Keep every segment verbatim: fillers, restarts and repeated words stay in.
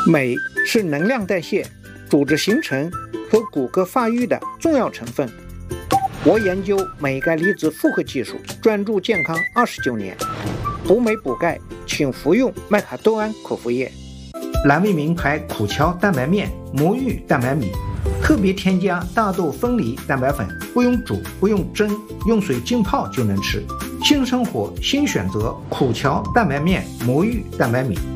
镁是能量代谢、组织形成和骨骼发育的重要成分。我研究镁钙离子复合技术，专注健康二十九年。补镁补钙，请服用麦卡多胺口服液。蓝莓名牌苦荞蛋白面、魔芋蛋白米，特别添加大豆分离蛋白粉，不用煮，不用蒸，用水浸泡就能吃。新生活新选择，苦荞蛋白面、魔芋蛋白米。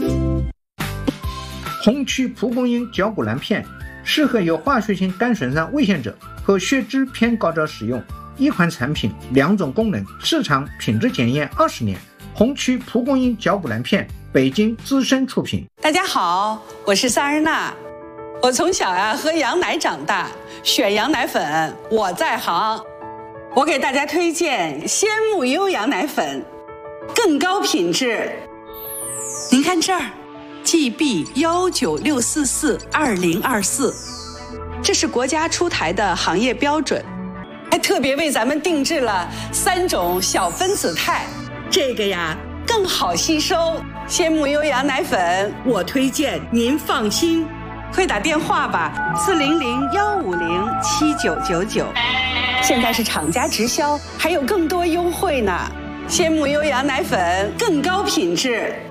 红曲蒲公英嚼骨蓝片适合有化学性肝损伤危险者和血脂偏高者使用。一款产品，两种功能，市场品质检验二十年。红曲蒲公英嚼骨蓝片，北京资深出品。 大家好，我是萨日娜。我从小呀、啊、喝羊奶长大，选羊奶粉我在行。我给大家推荐鲜木优羊奶粉，更高品质。您看这儿 G B 一九六四四二零二四，这是国家出台的行业标准，还特别为咱们定制了三种小分子肽，这个呀更好吸收。鲜木优羊奶粉我推荐，您放心。快打电话吧，四零零幺五零七九九九。现在是厂家直销，还有更多优惠呢。鲜木优羊奶粉更高品质。